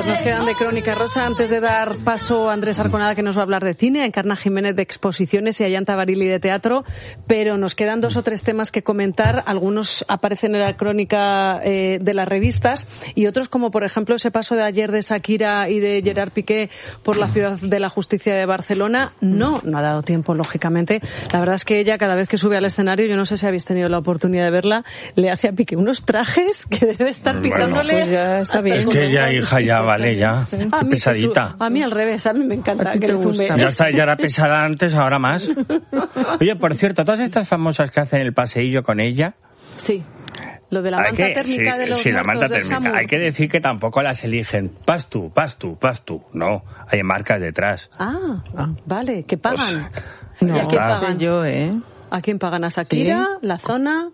minutos nos quedan de Crónica Rosa antes de dar paso a Andrés Arconada, que nos va a hablar de cine, a Encarna Jiménez de exposiciones y a Yanta Barili de teatro, pero nos quedan 2 o 3 temas que comentar. Algunos aparecen en la crónica de las revistas y otros, como por ejemplo ese paso de ayer de Shakira y de Gerard Piqué por la Ciudad de la Justicia de Barcelona. No ha dado tiempo, lógicamente. La verdad es que ella, cada vez que sube al escenario, yo no sé si habéis tenido la oportunidad de verla, le hace a Piqué unos trajes que debe estar pitándole. Pues ya está bien. Es que ya, hija, ya vale, ya. Qué pesadita. A mí al revés, a mí me encanta que le zume. Ya era pesada antes, ahora más. Oye, por cierto, todas estas famosas que hacen el paseillo con ella. Sí. Lo de la manta térmica de los Sí, la manta térmica. Samur. Hay que decir que tampoco las eligen. Vas tú. No, hay marcas detrás. Vale, que pagan. Pues, ¿Y a quién pagan? Yo, ¿A quién pagan? ¿A Shakira? ¿Sí? ¿La zona?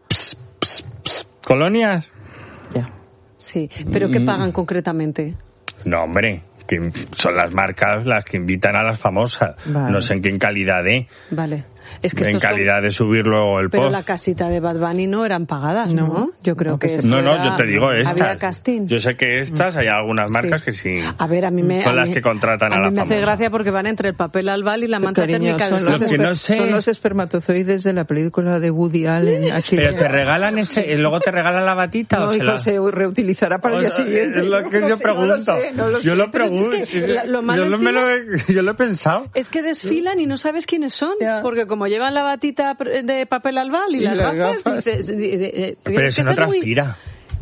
¿Colonias? Ya. Sí, pero ¿qué pagan concretamente? No, hombre, que son las marcas las que invitan a las famosas. Vale. No sé en qué calidad de. Vale. Es que en calidad de subir luego el post. Pero la casita de Bad Bunny no eran pagadas, ¿no? Yo creo que no, yo te digo estas. Había casting. Yo sé que estas, hay algunas marcas que sí. A ver, a mí son las que contratan a la famosa. A mí me hace gracia porque van entre el papel albal y la manta térmica de Samur. Son los espermatozoides de la película de Woody Allen. Pero te regalan luego te regalan la batita. No, hijo, se reutilizará para el día siguiente. Es lo que yo pregunto. Yo lo pregunto. Yo lo he pensado. Es que desfilan y no sabes quiénes son, porque como llevan la batita de papel albal y las gafas... Pero eso no transpira.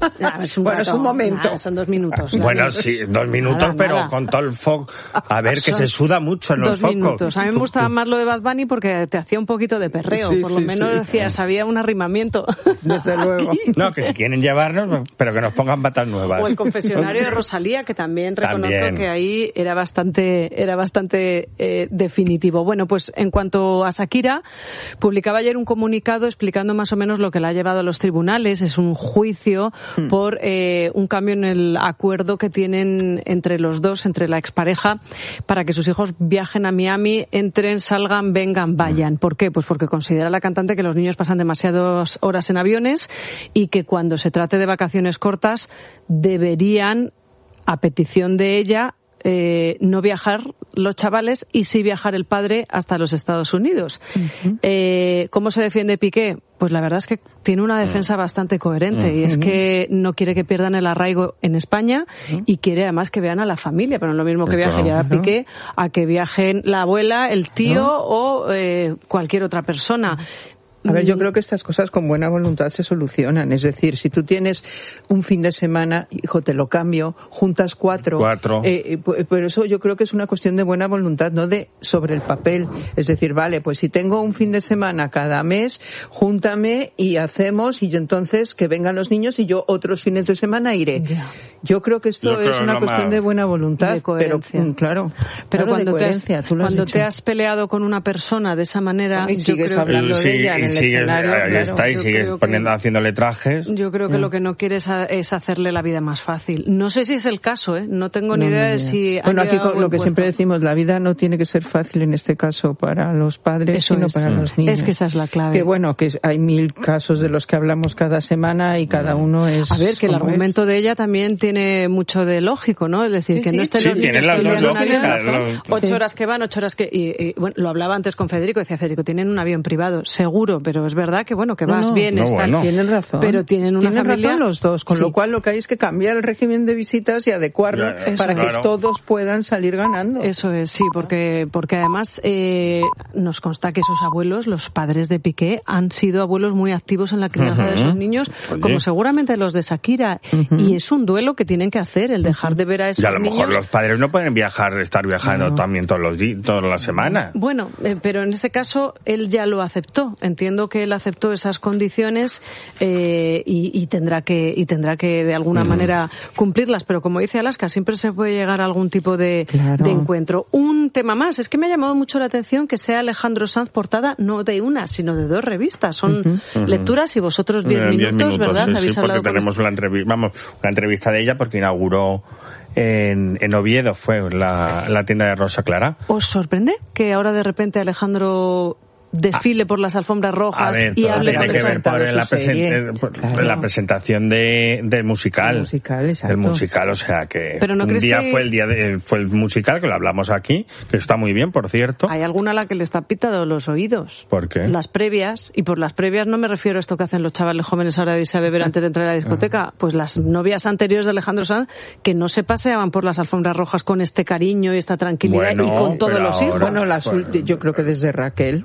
Es un momento. Son 2 minutos. Bueno, sí, 2 minutos, pero con todo el foco. A ver, que se suda mucho en los focos. 2 minutos. A mí me gustaba más lo de Bad Bunny porque te hacía un poquito de perreo. Por lo menos decías, había un arrimamiento. Desde luego. No, que si quieren llevarnos, pero que nos pongan batas nuevas. O el confesionario de Rosalía, que también reconozco que ahí era bastante definitivo. Bueno, pues en cuanto a Shakira, publicaba ayer un comunicado explicando más o menos lo que la ha llevado a los tribunales. Es un juicio por un cambio en el acuerdo que tienen entre los dos, entre la expareja, para que sus hijos viajen a Miami, entren, salgan, vengan, vayan. ¿Por qué? Pues porque considera la cantante que los niños pasan demasiadas horas en aviones y que cuando se trate de vacaciones cortas deberían, a petición de ella, no viajar los chavales y sí viajar el padre hasta los Estados Unidos. ¿Cómo se defiende Piqué? Pues la verdad es que tiene una defensa bastante coherente y es que no quiere que pierdan el arraigo en España y quiere además que vean a la familia, pero no es lo mismo que viaje Gerard Piqué a que viajen la abuela, el tío o cualquier otra persona. A ver, yo creo que estas cosas con buena voluntad se solucionan. Es decir, si tú tienes un fin de semana, hijo, te lo cambio, juntas 4. Pero eso yo creo que es una cuestión de buena voluntad, no de sobre el papel. Es decir, vale, pues si tengo un fin de semana cada mes, júntame y hacemos, y yo entonces que vengan los niños y yo otros fines de semana iré. Yo creo que esto es una cuestión de buena voluntad, de coherencia. Pero cuando te has peleado con una persona de esa manera, y sigues hablando de ella en el escenario, sigues haciéndole trajes. Yo creo que lo que no quieres es hacerle la vida más fácil. No sé si es el caso, no tengo ni idea de si... Bueno, aquí lo que siempre decimos, la vida no tiene que ser fácil en este caso para los padres, sino para los niños. Es que esa es la clave. Que bueno, que hay 1000 casos de los que hablamos cada semana y cada uno es... A ver, que el argumento de ella también tiene mucho de lógico, ¿no? Es decir, que no estén los niños lógicas. 8 horas que van, 8 horas que... Y bueno, lo hablaba antes con Federico, decía Federico, tienen un avión privado, seguro, pero es verdad que bueno, que vas bien, tienen razón. Pero tienen una familia... razón los dos, con lo cual lo que hay es que cambiar el régimen de visitas y adecuarlo para que todos puedan salir ganando. Eso es, sí, porque además nos consta que esos abuelos, los padres de Piqué, han sido abuelos muy activos en la crianza de sus niños, como seguramente los de Shakira, y es un duelo que tienen que hacer, el dejar de ver a esos niños. Y a lo mejor los padres no pueden estar viajando también todas las semanas. Bueno, pero en ese caso él ya lo aceptó. Entiendo que él aceptó esas condiciones y tendrá que de alguna manera cumplirlas, pero como dice Alaska, siempre se puede llegar a algún tipo de encuentro. Un tema más, es que me ha llamado mucho la atención que sea Alejandro Sanz portada no de una, sino de 2 revistas. Son lecturas y vosotros 10 minutos, ¿verdad? Sí, porque tenemos una entrevista de ella porque inauguró en Oviedo, fue la tienda de Rosa Clara. ¿Os sorprende que ahora de repente Alejandro desfile por las alfombras rojas y hable con tiene que ver por la presentación del musical. El musical, exacto. El musical, o sea que pero no un día fue el musical, que lo hablamos aquí, que está muy bien, por cierto. Hay alguna a la que le está pitado los oídos. ¿Por qué? Las previas, y por las previas no me refiero a esto que hacen los chavales jóvenes ahora de irse a beber antes de entrar a la discoteca, pues las novias anteriores de Alejandro Sanz, que no se paseaban por las alfombras rojas con este cariño y esta tranquilidad y con todos los hijos. Bueno, yo creo que desde Raquel.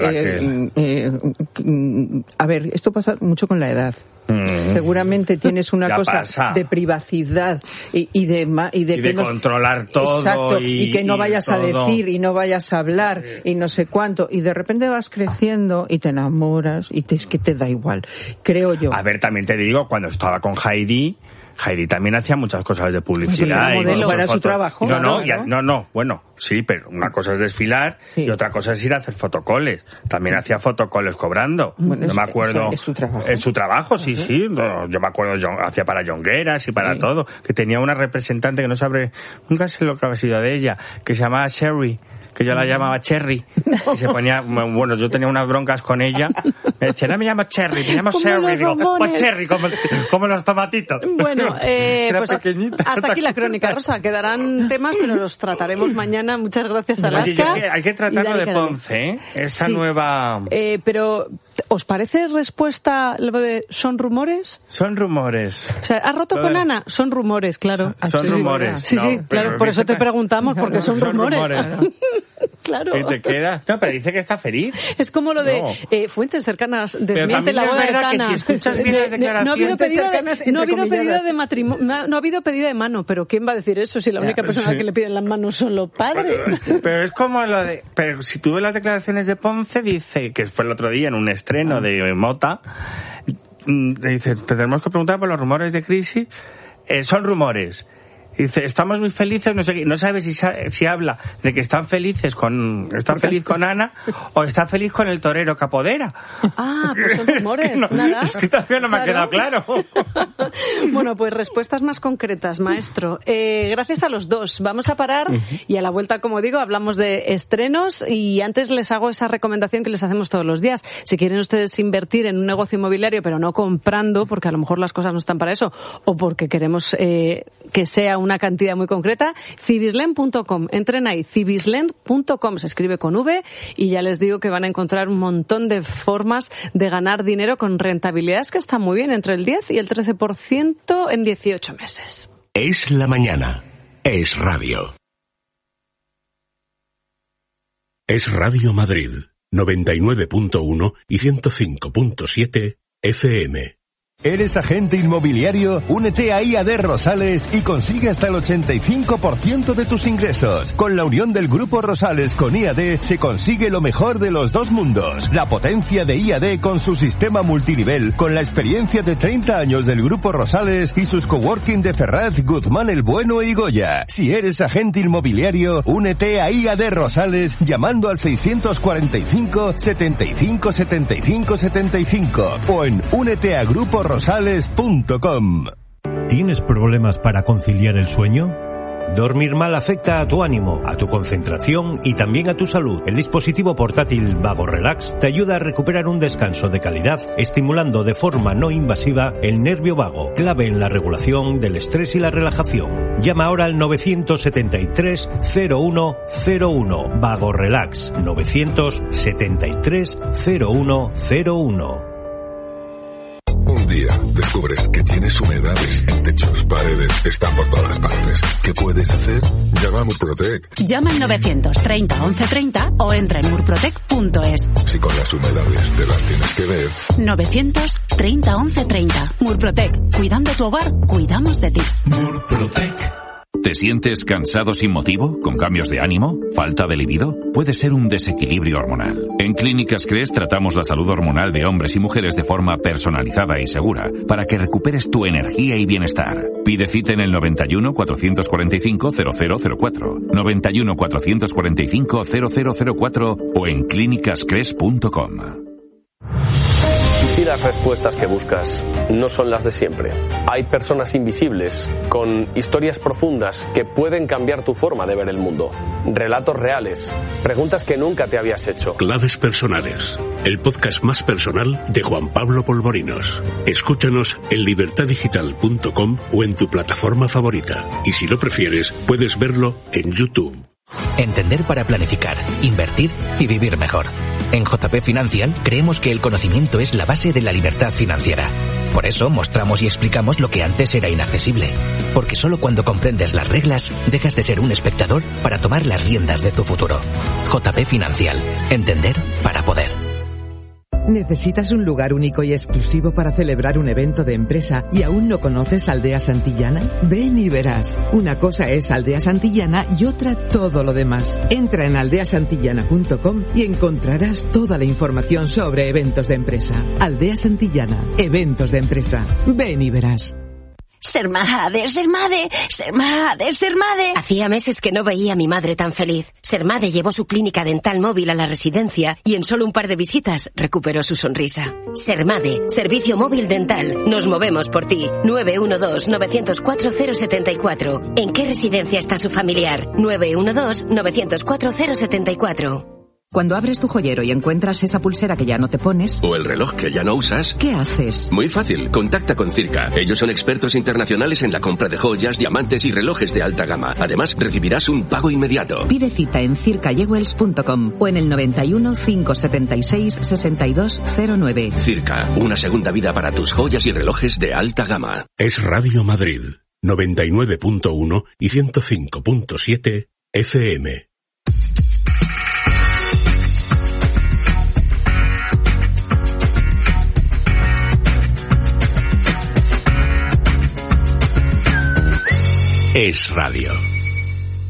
A ver, esto pasa mucho con la edad. Seguramente tienes una cosa de privacidad y de controlar todo. Exacto, y que no vayas a decir y no vayas a hablar y no sé cuánto. Y de repente vas creciendo y te enamoras y es que te da igual, creo yo. A ver, también te digo, cuando estaba con Heidi también hacía muchas cosas de publicidad. Para su trabajo. No, bueno, sí, pero una cosa es desfilar y otra cosa es ir a hacer fotocoles. También hacía fotocoles cobrando. Bueno, no me acuerdo. Es su trabajo. En su trabajo, sí. No, yo me acuerdo, hacía para Jongueras y para todo. Que tenía una representante que nunca sé lo que había sido de ella, que se llamaba Sherry, que yo la llamaba Cherry. Y se ponía, bueno, yo tenía unas broncas con ella. Me decía, no me llamo Cherry, me llamo Sherry. Digo, pues Cherry, como los tomatitos. Bueno, pues hasta aquí la crónica, Rosa. Quedarán temas, pero los trataremos mañana. Muchas gracias, Alaska. Hay que tratarlo de Ponce, ¿eh? Esta nueva... pero, ¿os parece respuesta lo de son rumores? Son rumores. O sea, ¿has roto con Ana? Son rumores, claro. Son rumores. Sí, claro, por eso te preguntamos, porque son rumores. Claro. ¿Y te queda? No, pero dice que está feliz. Es como lo de fuentes cercanas desmiente la boda de Cana. Si escuchas bien las declaraciones, no ha habido pedida de mano, pero ¿quién va a decir eso si la única persona que le piden las manos son los padres? Pero es como lo de... Pero si tú ves las declaraciones de Ponce, dice, que fue el otro día en un estreno de Mota, dice, te tenemos que preguntar por los rumores de crisis. Son rumores. Dice, estamos muy felices, no sabe si habla de que están feliz con Ana o está feliz con el torero Capodera. Pues son rumores, nada. Es que todavía no me ha quedado claro. Bueno, pues respuestas más concretas, maestro. Gracias a los dos. Vamos a parar y a la vuelta, como digo, hablamos de estrenos y antes les hago esa recomendación que les hacemos todos los días. Si quieren ustedes invertir en un negocio inmobiliario, pero no comprando, porque a lo mejor las cosas no están para eso, o porque queremos que sea una cantidad muy concreta, Cibislen.com. Entren ahí, Cibislen.com, se escribe con V, y ya les digo que van a encontrar un montón de formas de ganar dinero con rentabilidades que están muy bien, entre el 10 y el 13% en 18 meses. Es la mañana. Es radio. Es Radio Madrid, 99.1 y 105.7 FM. ¿Eres agente inmobiliario? Únete a IAD Rosales y consigue hasta el 85% de tus ingresos. Con la unión del Grupo Rosales con IAD se consigue lo mejor de los dos mundos. La potencia de IAD con su sistema multinivel, con la experiencia de 30 años del Grupo Rosales y sus coworking de Ferraz, Guzmán el Bueno y Goya. Si eres agente inmobiliario, únete a IAD Rosales llamando al 645 75 75 75 o en úneteagruporoSales.com. ¿Tienes problemas para conciliar el sueño? Dormir mal afecta a tu ánimo, a tu concentración y también a tu salud. El dispositivo portátil Vago Relax te ayuda a recuperar un descanso de calidad, estimulando de forma no invasiva el nervio vago, clave en la regulación del estrés y la relajación. Llama ahora al 973 0101. Vago Relax, 973 0101. Un día descubres que tienes humedades en techos, paredes, están por todas partes. ¿Qué puedes hacer? Llama a Murprotec. Llama al 930 1130 o entra en murprotec.es. Si con las humedades te las tienes que ver. 930 1130. Murprotec. Cuidando tu hogar, cuidamos de ti. Murprotec. ¿Te sientes cansado sin motivo? ¿Con cambios de ánimo? ¿Falta de libido? Puede ser un desequilibrio hormonal. En Clínicas CRES tratamos la salud hormonal de hombres y mujeres de forma personalizada y segura para que recuperes tu energía y bienestar. Pide cita en el 91 445 0004, 91 445 0004 o en clínicascres.com. Si las respuestas que buscas no son las de siempre, hay personas invisibles con historias profundas que pueden cambiar tu forma de ver el mundo. Relatos reales, preguntas que nunca te habías hecho. Claves personales, el podcast más personal de Juan Pablo Polvorinos. Escúchanos en libertadigital.com o en tu plataforma favorita. Y si lo prefieres, puedes verlo en YouTube. Entender para planificar, invertir y vivir mejor. En JP Financial creemos que el conocimiento es la base de la libertad financiera. Por eso mostramos y explicamos lo que antes era inaccesible. Porque solo cuando comprendes las reglas, dejas de ser un espectador para tomar las riendas de tu futuro. JP Financial. Entender para poder. ¿Necesitas un lugar único y exclusivo para celebrar un evento de empresa y aún no conoces Aldea Santillana? Ven y verás. Una cosa es Aldea Santillana y otra todo lo demás. Entra en aldeasantillana.com y encontrarás toda la información sobre eventos de empresa. Aldea Santillana, eventos de empresa. Ven y verás. Sermade, Sermade, Sermade, Sermade. Hacía meses que no veía a mi madre tan feliz. Sermade llevó su clínica dental móvil a la residencia y en solo un par de visitas recuperó su sonrisa. Sermade, servicio móvil dental. Nos movemos por ti. 912-904-074. ¿En qué residencia está su familiar? 912-904-074. Cuando abres tu joyero y encuentras esa pulsera que ya no te pones... o el reloj que ya no usas... ¿qué haces? Muy fácil, contacta con Circa. Ellos son expertos internacionales en la compra de joyas, diamantes y relojes de alta gama. Además, recibirás un pago inmediato. Pide cita en circajewels.com o en el 91 576 6209. Circa, una segunda vida para tus joyas y relojes de alta gama. Es Radio Madrid, 99.1 y 105.7 FM. Es Radio.